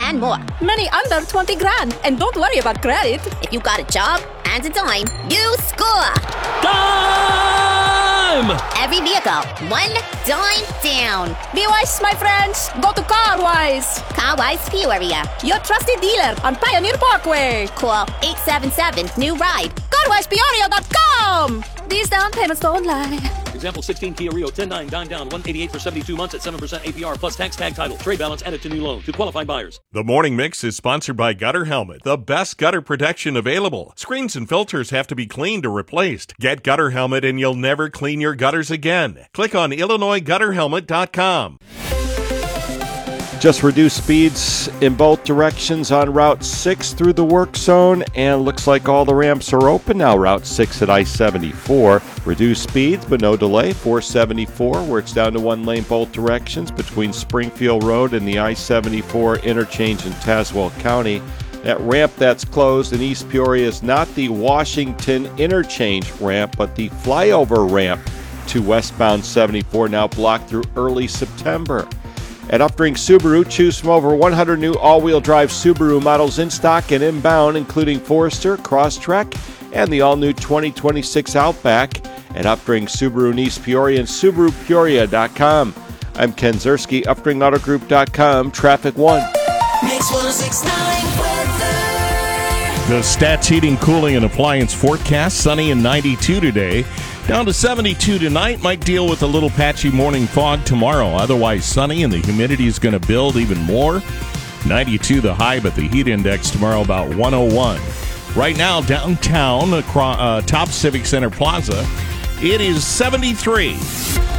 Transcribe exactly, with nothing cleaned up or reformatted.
and more. Many under twenty grand. And don't worry about credit. If you got a job and a dime, you score. Dime! Every vehicle, one dime down. Be wise, my friends. Go to CarWise. CarWise Peoria. Your trusted dealer on Pioneer Parkway. Call eight seven seven, new ride. car wise peoria dot com. These down payments don't lie. Example sixteen Kia Rio ten nine dime down one eighty-eight for seventy-two months at seven percent A P R plus tax tag title. Trade balance added to new loan to qualified buyers. The Morning Mix is sponsored by Gutter Helmet, the best gutter protection available. Screens and filters have to be cleaned or replaced. Get Gutter Helmet and you'll never clean your gutters again. Click on Illinois Gutter Helmet dot com. Just reduced speeds in both directions on Route six through the work zone, and looks like all the ramps are open now. Route six at I seventy-four. Reduced speeds, but no delay. four seventy-four works down to one lane both directions between Springfield Road and the I seventy-four interchange in Tazewell County. That ramp that's closed in East Peoria is not the Washington interchange ramp, but the flyover ramp to westbound seventy-four, now blocked through early September. At Updrink Subaru, choose from over one hundred new all-wheel drive Subaru models in stock and inbound, including Forester, Crosstrek, and the all-new twenty twenty-six Outback at Updrink Subaru in East Peoria and Subaru Peoria dot com. I'm Ken Zerski, Updrink Auto Group dot com, Traffic One. Mix one oh six point nine weather. The Stats Heating, Cooling, and Appliance forecast, sunny and ninety-two today. Down to seventy-two tonight. Might deal with a little patchy morning fog tomorrow. Otherwise sunny, and the humidity is going to build even more. ninety-two the high, but the heat index tomorrow about one oh one. Right now, downtown, across, uh, top Civic Center Plaza, it is seventy-three.